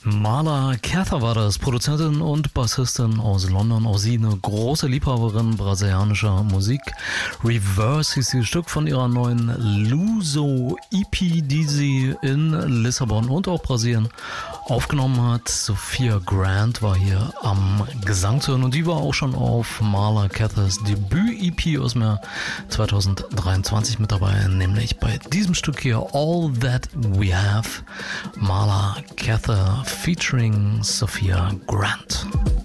Marla Cather war das, Produzentin und Bassistin aus London. Auch sie eine große Liebhaberin brasilianischer Musik. Reverse hieß dieses Stück von ihrer neuen Luso EP, die sie in Lissabon und auch Brasilien aufgenommen hat. Sophia Grant war hier am Gesang zu hören und die war auch schon auf Marla Cathers Debüt-EP aus dem Jahr 2023 mit dabei, nämlich bei diesem Stück hier All That We Have. Marla Cather featuring Sophia Grant.